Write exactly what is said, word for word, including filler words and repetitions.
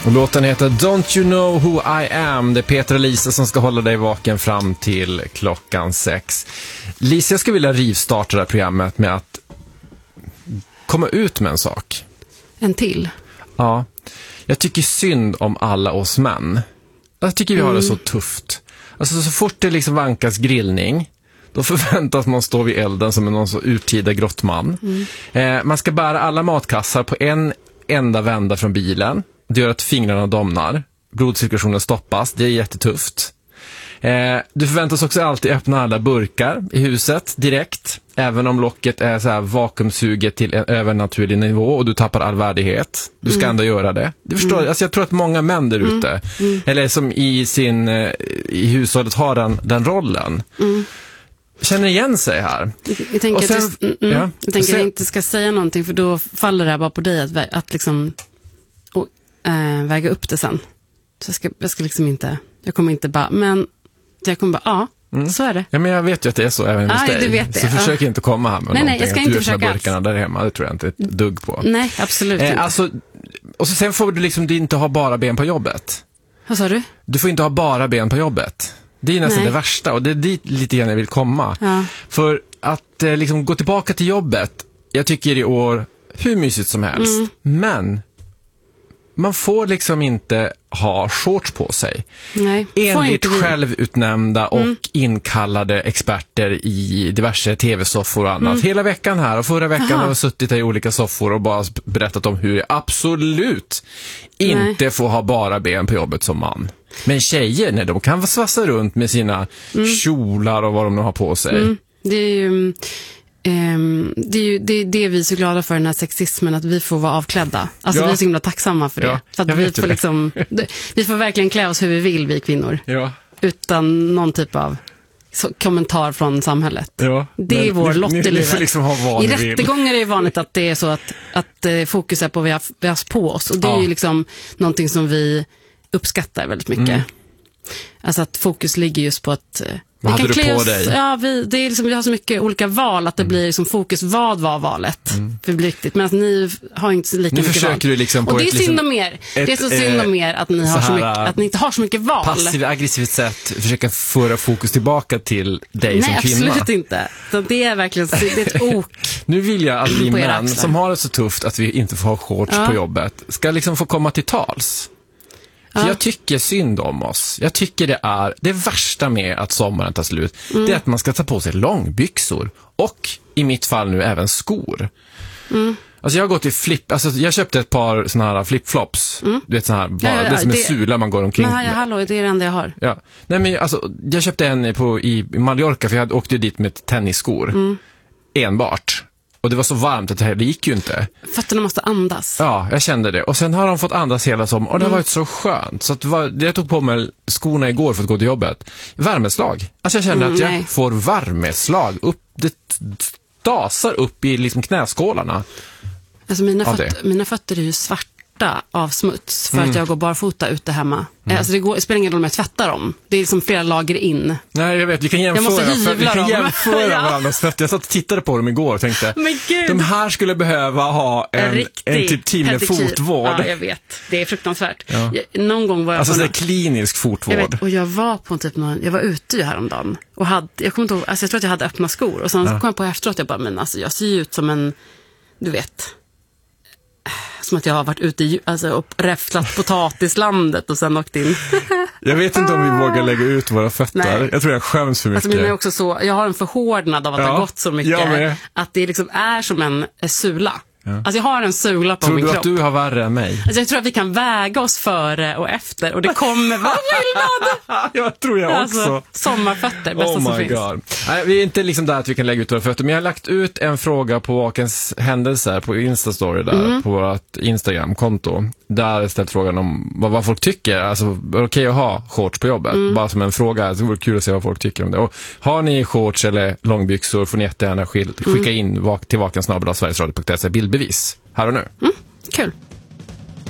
Och låten heter Don't You Know Who I Am. Det är Peter och Lisa som ska hålla dig vaken fram till klockan sex. Lisa, jag skulle vilja rivstarta det här programmet med att komma ut med en sak. En till? Ja. Jag tycker synd om alla oss män. Jag tycker vi har mm. det så tufft. Alltså så fort det liksom vankas grillning, då förväntas man stå vid elden som en någon så urtida grottman. Mm. Eh, man ska bära alla matkassar på en enda vända från bilen. Det gör att fingrarna domnar. Blodcirkulationen stoppas. Det är jättetufft. Eh, du förväntas också alltid öppna alla burkar i huset direkt. Även om locket är så här vakuumsuget till en övernaturlig nivå och du tappar all värdighet. Du ska mm. ändå göra det. Du förstår, mm. alltså jag tror att många män där ute, mm. mm. eller som i sin i hushållet har den, den rollen. Mm. Känner igen sig här. Jag, jag tänker, sen, att, du, mm, ja, jag, tänker sen, att jag inte ska säga någonting, för då faller det här bara på dig att, att liksom och, äh, väga upp det sen. Så jag ska, jag ska liksom inte, jag kommer inte bara, men jag kommer bara, ja, mm. så är det. Ja, men jag vet ju att det är så även hos ja, dig. Du vet det. Så ja. försök inte komma här med nej, någonting. Nej, jag ska inte försöka burkarna där hemma, det tror jag inte ett dugg på. Nej, absolut eh, inte. Alltså, och så sen får du liksom du inte ha bara ben på jobbet. Vad sa du? Du får inte ha bara ben på jobbet. Det är nästan Nej. det värsta, och det är dit lite grann jag vill komma. Ja. För att eh, liksom gå tillbaka till jobbet, jag tycker i år hur mysigt som helst. Mm. Men man får liksom inte ha shorts på sig. Nej, enligt självutnämnda och mm. inkallade experter i diverse tv-soffor och annat. Mm. Hela veckan här, och förra veckan Aha. har jag suttit i olika soffor och bara berättat om hur jag absolut Nej. inte får ha bara ben på jobbet som man. Men tjejer, nej, de kan svassa runt med sina mm. kjolar och vad de nu har på sig. Mm. Det är ju... Um, det är ju det, det är vi så glada för, den här sexismen, att vi får vara avklädda. Alltså ja. vi är så himla tacksamma för det. Ja, för att vi får liksom, det, vi får verkligen klä oss hur vi vill, vi kvinnor. Ja. Utan någon typ av så, kommentar från samhället. Ja, det är vår lott i livet. Liksom ha I rättegångar är det vanligt att det är så att, att eh, fokus är på vad vi har, vi har på oss. Och det ja. är ju liksom någonting som vi uppskattar väldigt mycket. Mm. Alltså att fokus ligger just på att vad hade du på oss, dig? Ja, vi, det är liksom, vi har så mycket olika val att det mm. blir liksom fokus, vad var valet? Mm. För det blir riktigt. Men ni har inte lika nu mycket val. Du liksom på och det är ett, synd om er. Ett, det är så synd om er att ni, har så mycket, att ni inte har så mycket val. Passivt, aggressivt sätt försöka föra fokus tillbaka till dig Nej, som kvinna. Nej, absolut inte. Så det är verkligen det är ett ok. Nu vill jag att vi män som har det så tufft att vi inte får ha shorts ja. på jobbet ska liksom få komma till tals. För ja. jag tycker synd om oss. Jag tycker det är det värsta med att sommaren tar slut. Mm. Det är att man ska ta på sig långbyxor. Och i mitt fall nu även skor. Mm. Alltså jag har gått i flip. Alltså jag köpte ett par såna här flipflops. Mm. Du vet såna här. Bara, ja, ja, ja. Det är som en det... sula man går omkring med. Ja, hallå, det är det enda jag har. Ja. Nej, men alltså, jag köpte en på, i Mallorca, för jag åkte dit med tennisskor. Mm. Enbart. Och det var så varmt att det här det gick ju inte. Fötterna måste andas. Ja, jag kände det. Och sen har de fått andas hela som. Och det har mm. varit så skönt. Så att det var, jag tog på mig skorna igår för att gå till jobbet. Värmeslag. Alltså jag kände mm, att jag nej. får värmeslag. Upp, det dasar upp i liksom knäskålarna. Alltså mina, föt, mina fötter är ju svarta av smuts. För mm. att jag går barfota ute hemma. Mm. Alltså det, går, det spelar ingen roll om jag tvättar dem. Det är liksom flera lager in. Nej, jag vet. Vi kan jämföra, jag måste för, vi kan dem. jämföra ja. varandras fötter. Jag satt och tittade på dem igår och tänkte. Men Gud. De här skulle behöva ha en, en, en typ timme fotvård. Ja, jag vet. Det är fruktansvärt. Ja. Jag, någon gång var jag alltså på det är klinisk fotvård. Jag vet, och jag var på typ någon, jag var ute ju häromdagen. Och hade, jag kommer inte ihåg, alltså jag tror att jag hade öppna skor. Och sen ja. kom jag på efteråt, jag bara, men alltså jag ser ju ut som en, du vet... Som att jag har varit ute i, alltså, och räfflat potatislandet och sen åkt in. Jag vet inte om vi vågar lägga ut våra fötter. Nej. Jag tror jag skäms för mycket. Alltså, men är också så, jag har en förhårdnad av att ja, det har gått så mycket. Att det liksom är som en sula. Ja. Alltså jag har en sula på tror min kropp. Tror du att du har värre än mig? Alltså jag tror att vi kan väga oss före och efter. Och det kommer vara skillnad. Jag tror jag alltså, också. Sommarfötter, bästa oh som my finns. God. Nej, vi är inte liksom där att vi kan lägga ut våra fötter. Men jag har lagt ut en fråga på Vakens händelser på Instastory där. Mm. På vårt Instagram-konto. Där är ställt frågan om vad, vad folk tycker. Alltså, är det okej att ha shorts på jobbet? Mm. Bara som en fråga. Det vore kul att se vad folk tycker om det. Och har ni shorts eller långbyxor får ni jättegärna skicka in mm. till vakensnabel-a sverigesradio punkt se bildbevis. Här och nu. Mm, kul.